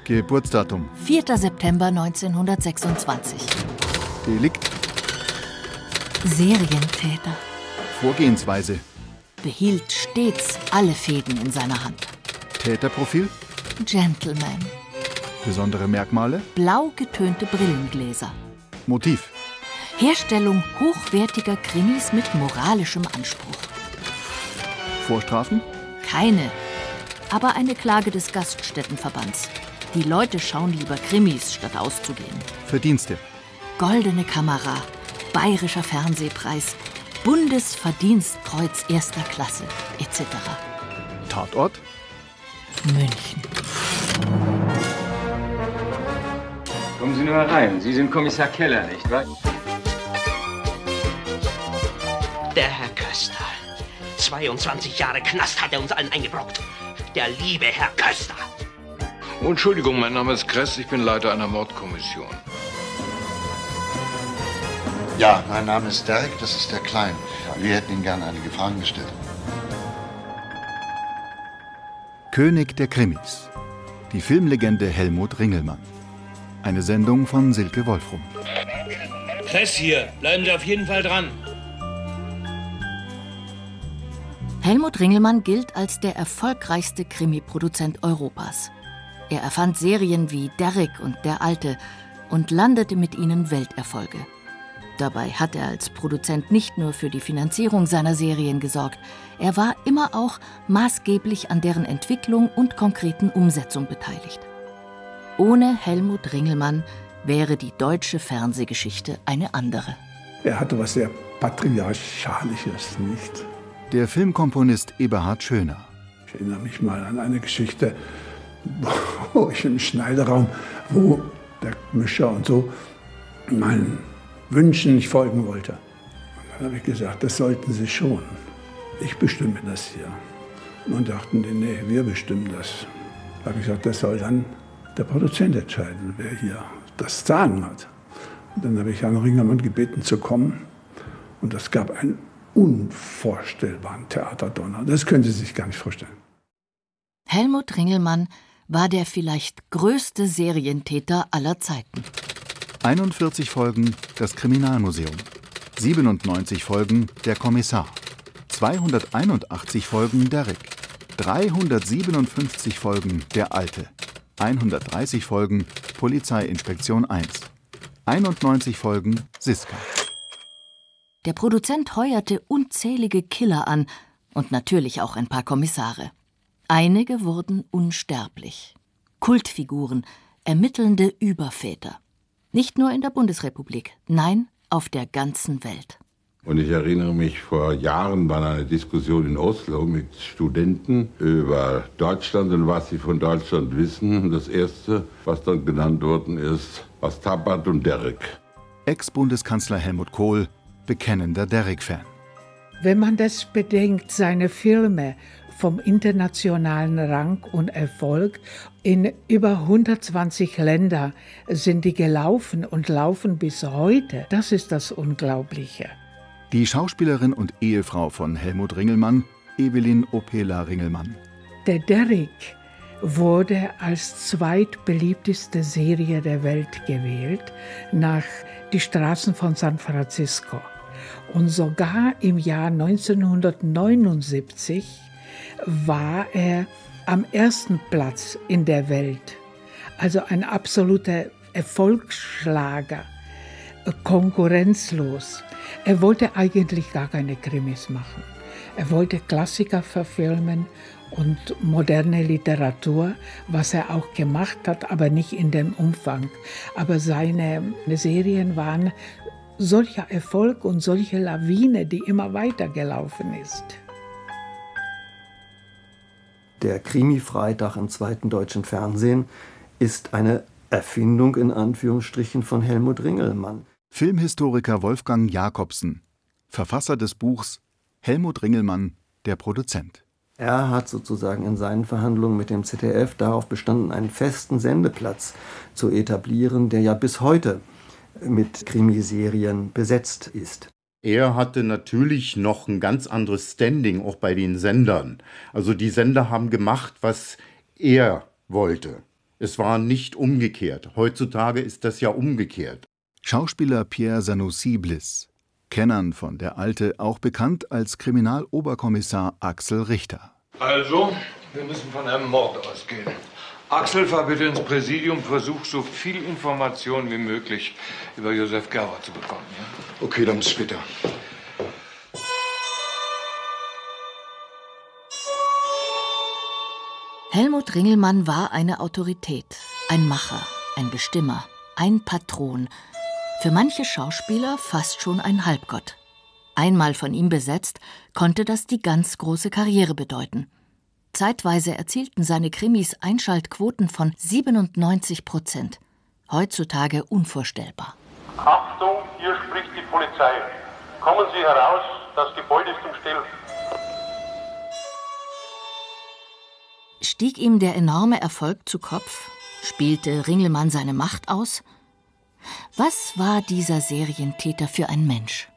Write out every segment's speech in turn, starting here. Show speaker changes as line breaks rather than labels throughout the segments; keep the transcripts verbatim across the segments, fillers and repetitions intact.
Geburtsdatum.
vierter September neunzehnhundertsechsundzwanzig.
Delikt.
Serientäter.
Vorgehensweise.
Behielt stets alle Fäden in seiner Hand.
Täterprofil.
Gentleman.
Besondere Merkmale.
Blau getönte Brillengläser.
Motiv.
Herstellung hochwertiger Krimis mit moralischem Anspruch.
Vorstrafen.
Keine, aber eine Klage des Gaststättenverbands. Die Leute schauen lieber Krimis, statt auszugehen.
Verdienste.
Goldene Kamera, Bayerischer Fernsehpreis, Bundesverdienstkreuz erster Klasse, et cetera.
Tatort.
München.
Kommen Sie nur herein. Sie sind Kommissar Keller, nicht wahr?
Der Herr Köster. zweiundzwanzig Jahre Knast hat er uns allen eingebrockt. Der liebe Herr Köster.
Oh, Entschuldigung, mein Name ist Kress, ich bin Leiter einer Mordkommission.
Ja, mein Name ist Derek, das ist der Klein. Wir hätten Ihnen gerne einige Fragen gestellt.
König der Krimis. Die Filmlegende Helmut Ringelmann. Eine Sendung von Silke Wolfrum.
Kress hier, bleiben Sie auf jeden Fall dran.
Helmut Ringelmann gilt als der erfolgreichste Krimiproduzent Europas. Er erfand Serien wie Derrick und Der Alte und landete mit ihnen Welterfolge. Dabei hat er als Produzent nicht nur für die Finanzierung seiner Serien gesorgt, er war immer auch maßgeblich an deren Entwicklung und konkreten Umsetzung beteiligt. Ohne Helmut Ringelmann wäre die deutsche Fernsehgeschichte eine andere.
Er hatte was sehr Patriarchalisches, nicht?
Der Filmkomponist Eberhard Schöner.
Ich erinnere mich mal an eine Geschichte, wo ich im Schneideraum, wo der Mischer und so meinen Wünschen nicht folgen wollte. Und dann habe ich gesagt, das sollten Sie schon. Ich bestimme das hier. Und dachten die, nee, wir bestimmen das. Da habe ich gesagt, das soll dann der Produzent entscheiden, wer hier das Sagen hat. Und dann habe ich Herrn Ringelmann gebeten zu kommen. Und das gab einen unvorstellbaren Theaterdonner. Das können Sie sich gar nicht vorstellen.
Helmut Ringelmann war der vielleicht größte Serientäter aller Zeiten.
einundvierzig Folgen Das Kriminalmuseum, siebenundneunzig Folgen Der Kommissar, zweihunderteinundachtzig Folgen Derrick, dreihundertsiebenundfünfzig Folgen Der Alte, hundertdreißig Folgen Polizeiinspektion eins, einundneunzig Folgen Siska.
Der Produzent heuerte unzählige Killer an und natürlich auch ein paar Kommissare. Einige wurden unsterblich. Kultfiguren, ermittelnde Überväter. Nicht nur in der Bundesrepublik, nein, auf der ganzen Welt.
Und ich erinnere mich, vor Jahren war eine Diskussion in Oslo mit Studenten über Deutschland und was sie von Deutschland wissen. Das Erste, was dann genannt worden ist, war Stabat und Derrick.
Ex-Bundeskanzler Helmut Kohl, bekennender Derrick-Fan.
Wenn man das bedenkt, seine Filme vom internationalen Rang und Erfolg, in über hundertzwanzig Länder sind die gelaufen und laufen bis heute. Das ist das Unglaubliche.
Die Schauspielerin und Ehefrau von Helmut Ringelmann, Evelyn Opela Ringelmann.
Der Derrick wurde als zweitbeliebteste Serie der Welt gewählt, nach Die Straßen von San Francisco. Und sogar im Jahr neunzehnhundertneunundsiebzig war er am ersten Platz in der Welt. Also ein absoluter Erfolgsschlager, konkurrenzlos. Er wollte eigentlich gar keine Krimis machen. Er wollte Klassiker verfilmen und moderne Literatur, was er auch gemacht hat, aber nicht in dem Umfang. Aber seine Serien waren solcher Erfolg und solche Lawine, die immer weitergelaufen ist.
Der Krimi-Freitag im zweiten deutschen Fernsehen ist eine Erfindung in Anführungsstrichen von Helmut Ringelmann.
Filmhistoriker Wolfgang Jacobsen, Verfasser des Buchs Helmut Ringelmann, der Produzent.
Er hat sozusagen in seinen Verhandlungen mit dem Z D F darauf bestanden, einen festen Sendeplatz zu etablieren, der ja bis heute mit Krimiserien besetzt ist.
Er hatte natürlich noch ein ganz anderes Standing, auch bei den Sendern. Also die Sender haben gemacht, was er wollte. Es war nicht umgekehrt. Heutzutage ist das ja umgekehrt.
Schauspieler Pierre Sanoussi-Bliss, Kennern von Der Alte auch bekannt als Kriminaloberkommissar Axel Richter.
Also, wir müssen von einem Mord ausgehen. Axel, fahr bitte ins Präsidium, versuch so viel Information wie möglich über Josef Gerber zu bekommen. Ja?
Okay, dann bis später.
Helmut Ringelmann war eine Autorität, ein Macher, ein Bestimmer, ein Patron. Für manche Schauspieler fast schon ein Halbgott. Einmal von ihm besetzt, konnte das die ganz große Karriere bedeuten. Zeitweise erzielten seine Krimis Einschaltquoten von siebenundneunzig Prozent. Heutzutage unvorstellbar.
Achtung, hier spricht die Polizei. Kommen Sie heraus, das Gebäude ist umstellt.
Stieg ihm der enorme Erfolg zu Kopf? Spielte Ringelmann seine Macht aus? Was war dieser Serientäter für ein Mensch?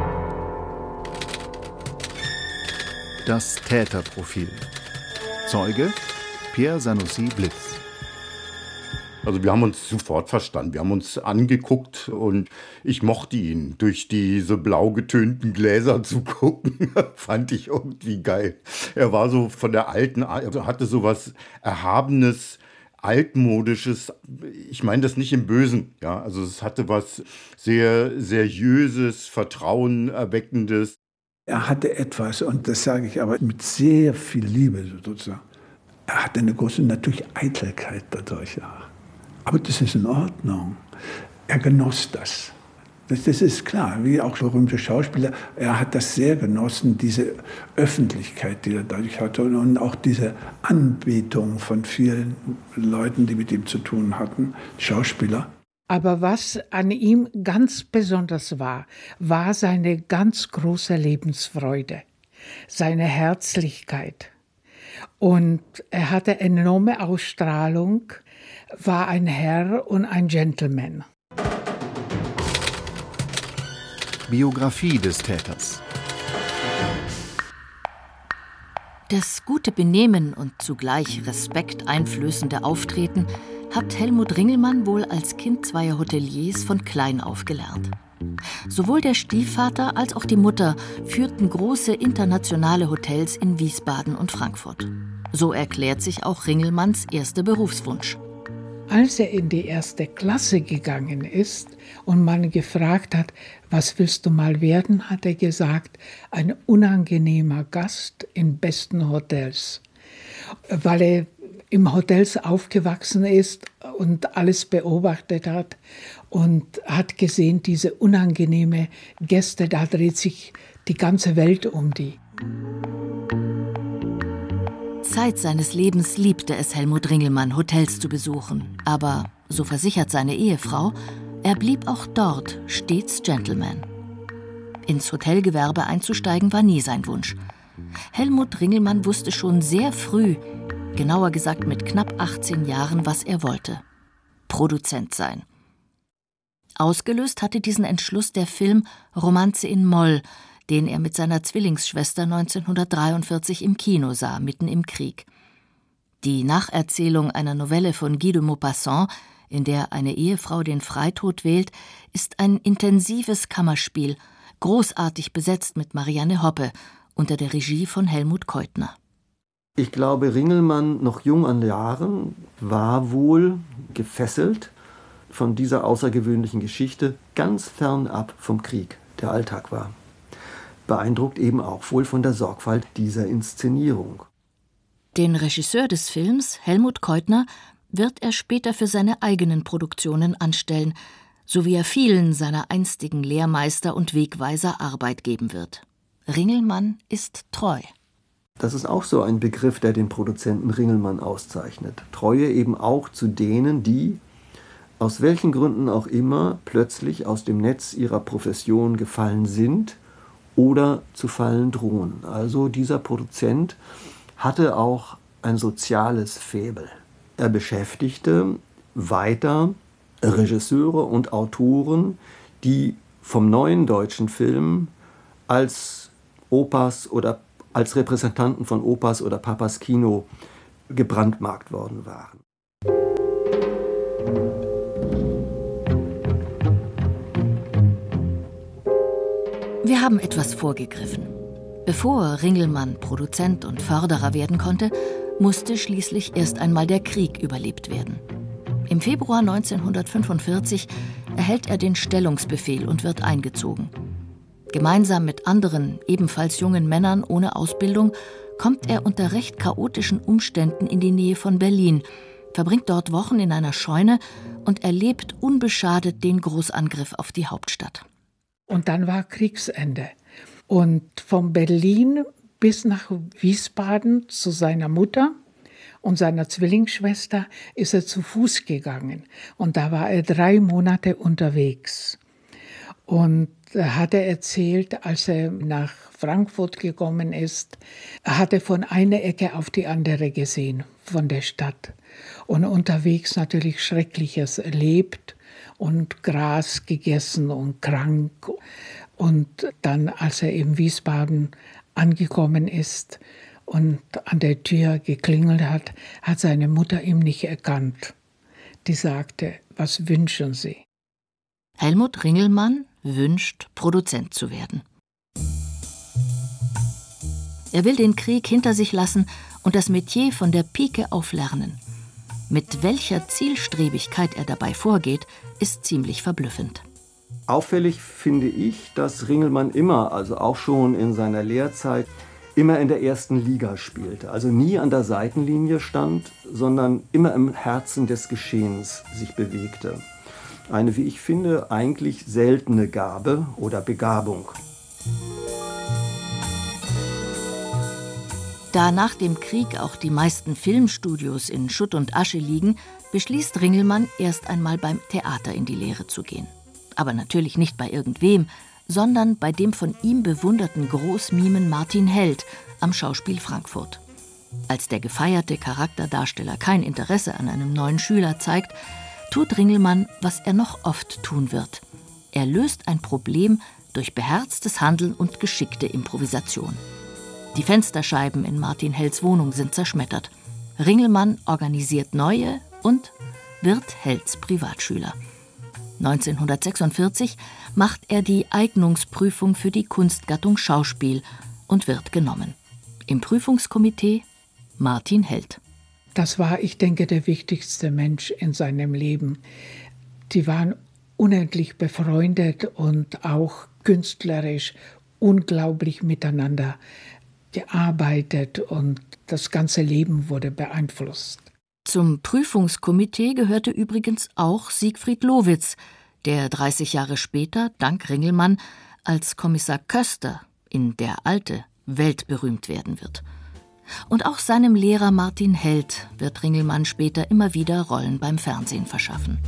Das Täterprofil. Zeuge Pierre Sanoussi-Bliss.
Also wir haben uns sofort verstanden, wir haben uns angeguckt und ich mochte ihn. Durch diese blau getönten Gläser zu gucken, fand ich irgendwie geil. Er war so von der alten, also hatte so was Erhabenes, altmodisches. Ich meine das nicht im Bösen, ja. Also es hatte was sehr seriöses, vertrauenerweckendes.
Er hatte etwas, und das sage ich aber mit sehr viel Liebe sozusagen. Er hatte eine große natürlich Eitelkeit dadurch, ja. Aber das ist in Ordnung. Er genoss das. das. Das ist klar, wie auch berühmte Schauspieler. Er hat das sehr genossen, diese Öffentlichkeit, die er dadurch hatte. Und auch diese Anbetung von vielen Leuten, die mit ihm zu tun hatten, Schauspieler.
Aber was an ihm ganz besonders war, war seine ganz große Lebensfreude, seine Herzlichkeit. Und er hatte enorme Ausstrahlung, war ein Herr und ein Gentleman.
Biografie des Täters.
Das gute Benehmen und zugleich respekteinflößende Auftreten hat Helmut Ringelmann wohl als Kind zweier Hoteliers von klein auf gelernt. Sowohl der Stiefvater als auch die Mutter führten große internationale Hotels in Wiesbaden und Frankfurt. So erklärt sich auch Ringelmanns erster Berufswunsch.
Als er in die erste Klasse gegangen ist und man gefragt hat, was willst du mal werden, hat er gesagt, ein unangenehmer Gast in besten Hotels. Weil er im Hotels aufgewachsen ist und alles beobachtet hat und hat gesehen, diese unangenehme Gäste, da dreht sich die ganze Welt um die.
Zeit seines Lebens liebte es Helmut Ringelmann, Hotels zu besuchen. Aber, so versichert seine Ehefrau, er blieb auch dort stets Gentleman. Ins Hotelgewerbe einzusteigen war nie sein Wunsch. Helmut Ringelmann wusste schon sehr früh, genauer gesagt mit knapp achtzehn Jahren, was er wollte: Produzent sein. Ausgelöst hatte diesen Entschluss der Film Romanze in Moll, den er mit seiner Zwillingsschwester neunzehnhundertdreiundvierzig im Kino sah, mitten im Krieg. Die Nacherzählung einer Novelle von Guy de Maupassant, in der eine Ehefrau den Freitod wählt, ist ein intensives Kammerspiel, großartig besetzt mit Marianne Hoppe, unter der Regie von Helmut Keutner.
Ich glaube, Ringelmann, noch jung an Jahren, war wohl gefesselt von dieser außergewöhnlichen Geschichte, ganz fernab vom Krieg, der Alltag war. Beeindruckt eben auch wohl von der Sorgfalt dieser Inszenierung.
Den Regisseur des Films, Helmut Keutner, wird er später für seine eigenen Produktionen anstellen, so wie er vielen seiner einstigen Lehrmeister und Wegweiser Arbeit geben wird. Ringelmann ist treu.
Das ist auch so ein Begriff, der den Produzenten Ringelmann auszeichnet. Treue eben auch zu denen, die, aus welchen Gründen auch immer, plötzlich aus dem Netz ihrer Profession gefallen sind oder zu fallen drohen. Also dieser Produzent hatte auch ein soziales Faible. Er beschäftigte weiter Regisseure und Autoren, die vom neuen deutschen Film als Opas oder als Repräsentanten von Opas oder Papas Kino gebrandmarkt worden waren.
haben etwas vorgegriffen. Bevor Ringelmann Produzent und Förderer werden konnte, musste schließlich erst einmal der Krieg überlebt werden. Im Februar neunzehnhundertfünfundvierzig erhält er den Stellungsbefehl und wird eingezogen. Gemeinsam mit anderen, ebenfalls jungen Männern ohne Ausbildung, kommt er unter recht chaotischen Umständen in die Nähe von Berlin, verbringt dort Wochen in einer Scheune und erlebt unbeschadet den Großangriff auf die Hauptstadt.
Und dann war Kriegsende. Und von Berlin bis nach Wiesbaden zu seiner Mutter und seiner Zwillingsschwester ist er zu Fuß gegangen. Und da war er drei Monate unterwegs. Und er hatte erzählt, als er nach Frankfurt gekommen ist, er hatte von einer Ecke auf die andere gesehen, von der Stadt. Und unterwegs natürlich Schreckliches erlebt und Gras gegessen und krank. Und dann, als er in Wiesbaden angekommen ist und an der Tür geklingelt hat, hat seine Mutter ihn nicht erkannt. Die sagte, was wünschen Sie?
Helmut Ringelmann wünscht, Produzent zu werden. Er will den Krieg hinter sich lassen und das Metier von der Pike auf lernen. Mit welcher Zielstrebigkeit er dabei vorgeht, ist ziemlich verblüffend.
Auffällig finde ich, dass Ringelmann immer, also auch schon in seiner Lehrzeit, immer in der ersten Liga spielte. Also nie an der Seitenlinie stand, sondern immer im Herzen des Geschehens sich bewegte. Eine, wie ich finde, eigentlich seltene Gabe oder Begabung.
Da nach dem Krieg auch die meisten Filmstudios in Schutt und Asche liegen, beschließt Ringelmann, erst einmal beim Theater in die Lehre zu gehen. Aber natürlich nicht bei irgendwem, sondern bei dem von ihm bewunderten Großmimen Martin Held am Schauspiel Frankfurt. Als der gefeierte Charakterdarsteller kein Interesse an einem neuen Schüler zeigt, tut Ringelmann, was er noch oft tun wird. Er löst ein Problem durch beherztes Handeln und geschickte Improvisation. Die Fensterscheiben in Martin Helds Wohnung sind zerschmettert. Ringelmann organisiert neue und wird Helds Privatschüler. neunzehnhundertsechsundvierzig macht er die Eignungsprüfung für die Kunstgattung Schauspiel und wird genommen. Im Prüfungskomitee Martin Held.
Das war, ich denke, der wichtigste Mensch in seinem Leben. Die waren unendlich befreundet und auch künstlerisch unglaublich miteinander gearbeitet und das ganze Leben wurde beeinflusst.
Zum Prüfungskomitee gehörte übrigens auch Siegfried Lowitz, der dreißig Jahre später, dank Ringelmann, als Kommissar Köster in Der Alte weltberühmt werden wird. Und auch seinem Lehrer Martin Held wird Ringelmann später immer wieder Rollen beim Fernsehen verschaffen.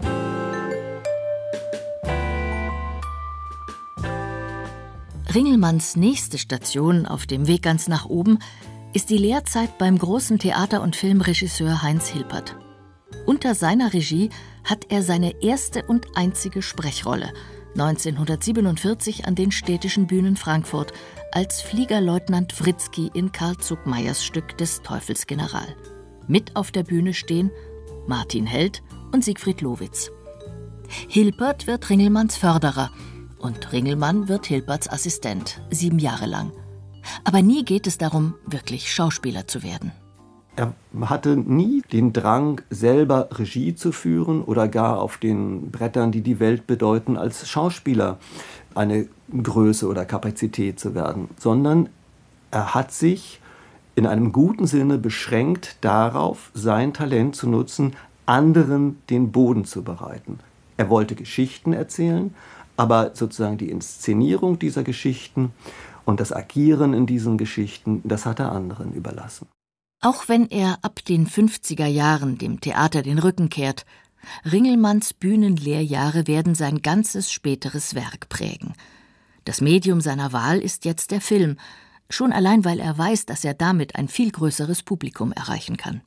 Ringelmanns nächste Station auf dem Weg ganz nach oben ist die Lehrzeit beim großen Theater- und Filmregisseur Heinz Hilpert. Unter seiner Regie hat er seine erste und einzige Sprechrolle neunzehnhundertsiebenundvierzig an den Städtischen Bühnen Frankfurt als Fliegerleutnant Writzky in Karl Zuckmayers Stück des Teufelsgeneral. Mit auf der Bühne stehen Martin Held und Siegfried Lowitz. Hilpert wird Ringelmanns Förderer und Ringelmann wird Hilperts Assistent, sieben Jahre lang. Aber nie geht es darum, wirklich Schauspieler zu werden.
Er hatte nie den Drang, selber Regie zu führen oder gar auf den Brettern, die die Welt bedeuten, als Schauspieler eine Größe oder Kapazität zu werden, sondern er hat sich in einem guten Sinne beschränkt darauf, sein Talent zu nutzen, anderen den Boden zu bereiten. Er wollte Geschichten erzählen, aber sozusagen die Inszenierung dieser Geschichten und das Agieren in diesen Geschichten, das hat er anderen überlassen.
Auch wenn er ab den fünfziger Jahren dem Theater den Rücken kehrt, Ringelmanns Bühnenlehrjahre werden sein ganzes späteres Werk prägen. Das Medium seiner Wahl ist jetzt der Film, schon allein, weil er weiß, dass er damit ein viel größeres Publikum erreichen kann.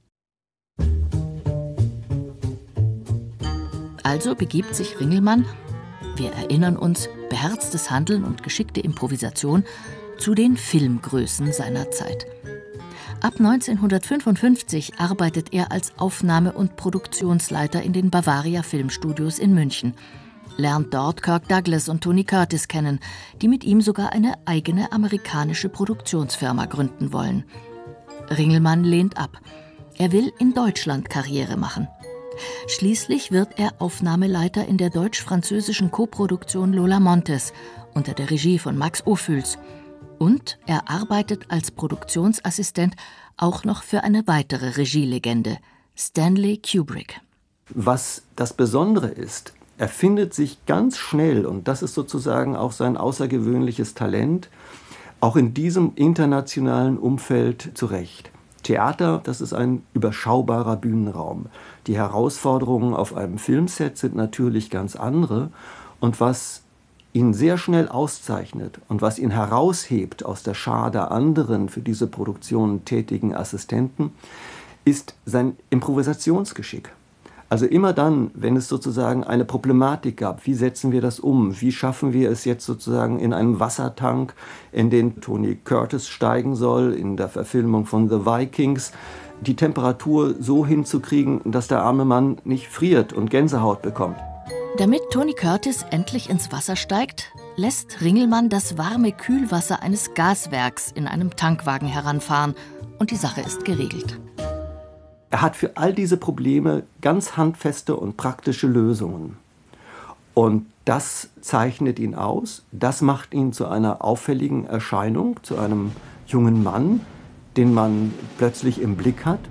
Also begibt sich Ringelmann, wir erinnern uns, beherztes Handeln und geschickte Improvisation, zu den Filmgrößen seiner Zeit. Ab neunzehnhundertfünfundfünfzig arbeitet er als Aufnahme- und Produktionsleiter in den Bavaria Filmstudios in München. lernt dort Kirk Douglas und Tony Curtis kennen, die mit ihm sogar eine eigene amerikanische Produktionsfirma gründen wollen. Ringelmann lehnt ab. Er will in Deutschland Karriere machen. Schließlich wird er Aufnahmeleiter in der deutsch-französischen Koproduktion Lola Montes unter der Regie von Max Ophüls. Und er arbeitet als Produktionsassistent auch noch für eine weitere Regielegende, Stanley Kubrick.
Was das Besondere ist, er findet sich ganz schnell, und das ist sozusagen auch sein außergewöhnliches Talent, auch in diesem internationalen Umfeld zurecht. Theater, das ist ein überschaubarer Bühnenraum. Die Herausforderungen auf einem Filmset sind natürlich ganz andere. Und was ihn sehr schnell auszeichnet und was ihn heraushebt aus der Schar der anderen für diese Produktion tätigen Assistenten, ist sein Improvisationsgeschick. Also immer dann, wenn es sozusagen eine Problematik gab, wie setzen wir das um, wie schaffen wir es jetzt sozusagen in einem Wassertank, in den Tony Curtis steigen soll, in der Verfilmung von The Vikings, die Temperatur so hinzukriegen, dass der arme Mann nicht friert und Gänsehaut bekommt.
Damit Tony Curtis endlich ins Wasser steigt, lässt Ringelmann das warme Kühlwasser eines Gaswerks in einem Tankwagen heranfahren und die Sache ist geregelt.
Er hat für all diese Probleme ganz handfeste und praktische Lösungen. Und das zeichnet ihn aus, das macht ihn zu einer auffälligen Erscheinung, zu einem jungen Mann, den man plötzlich im Blick hat.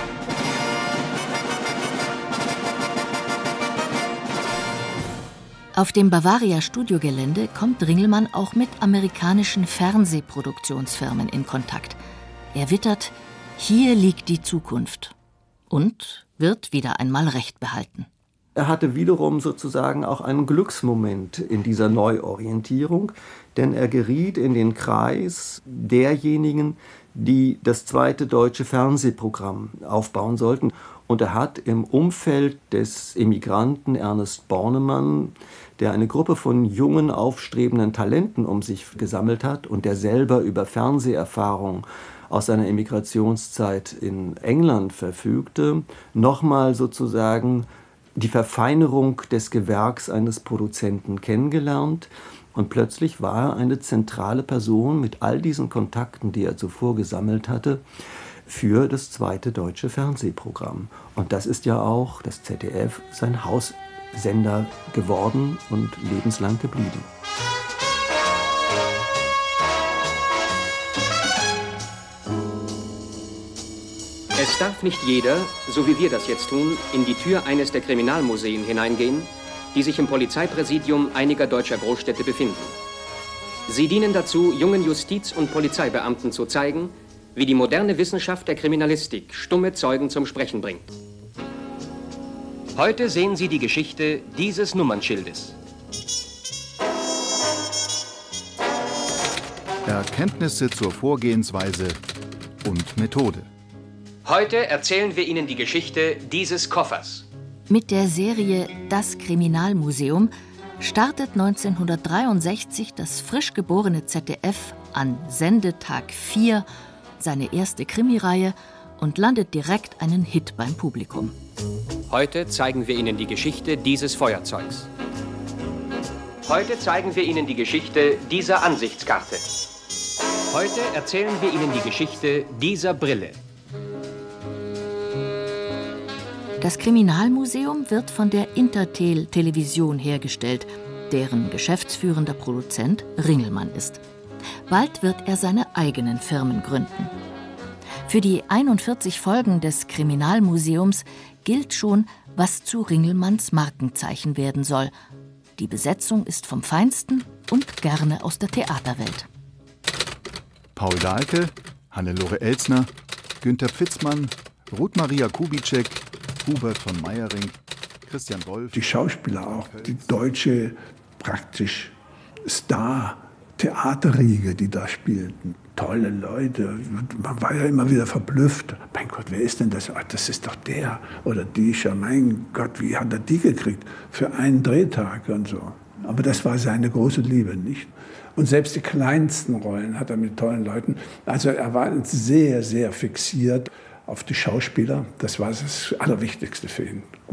Auf dem Bavaria-Studiogelände kommt Ringelmann auch mit amerikanischen Fernsehproduktionsfirmen in Kontakt. Er wittert, hier liegt die Zukunft. Und wird wieder einmal Recht behalten.
Er hatte wiederum sozusagen auch einen Glücksmoment in dieser Neuorientierung, denn er geriet in den Kreis derjenigen, die das zweite deutsche Fernsehprogramm aufbauen sollten. Und er hat im Umfeld des Emigranten Ernest Bornemann, der eine Gruppe von jungen, aufstrebenden Talenten um sich gesammelt hat und der selber über Fernseherfahrung aus seiner Emigrationszeit in England verfügte, nochmal sozusagen die Verfeinerung des Gewerks eines Produzenten kennengelernt. Und plötzlich war er eine zentrale Person mit all diesen Kontakten, die er zuvor gesammelt hatte, für das zweite deutsche Fernsehprogramm. Und das ist ja auch das Z D F sein Haussender geworden und lebenslang geblieben.
Es darf nicht jeder, so wie wir das jetzt tun, in die Tür eines der Kriminalmuseen hineingehen, die sich im Polizeipräsidium einiger deutscher Großstädte befinden. Sie dienen dazu, jungen Justiz- und Polizeibeamten zu zeigen, wie die moderne Wissenschaft der Kriminalistik stumme Zeugen zum Sprechen bringt. Heute sehen Sie die Geschichte dieses Nummernschildes.
Erkenntnisse zur Vorgehensweise und Methode.
Heute erzählen wir Ihnen die Geschichte dieses Koffers.
Mit der Serie Das Kriminalmuseum startet neunzehnhundertdreiundsechzig das frisch geborene Z D F an Sendetag vier seine erste Krimireihe und landet direkt einen Hit beim Publikum.
Heute zeigen wir Ihnen die Geschichte dieses Feuerzeugs. Heute zeigen wir Ihnen die Geschichte dieser Ansichtskarte. Heute erzählen wir Ihnen die Geschichte dieser Brille.
Das Kriminalmuseum wird von der Intertel Television hergestellt, deren geschäftsführender Produzent Ringelmann ist. Bald wird er seine eigenen Firmen gründen. Für die einundvierzig Folgen des Kriminalmuseums gilt schon, was zu Ringelmanns Markenzeichen werden soll. Die Besetzung ist vom Feinsten und gerne aus der Theaterwelt.
Paul Dahlke, Hannelore Elsner, Günter Pfitzmann, Ruth Maria Kubitschek, Hubert von Meyering, Christian Wolf.
Die Schauspieler auch, die deutsche praktisch Star-Theaterriege, die da spielten. Tolle Leute, man war ja immer wieder verblüfft. Mein Gott, wer ist denn das? Ach, das ist doch der oder die. Mein Gott, wie hat er die gekriegt? Für einen Drehtag und so. Aber das war seine große Liebe, nicht? Und selbst die kleinsten Rollen hat er mit tollen Leuten. Also er war sehr, sehr fixiert auf die Schauspieler. Das war das Allerwichtigste für ihn.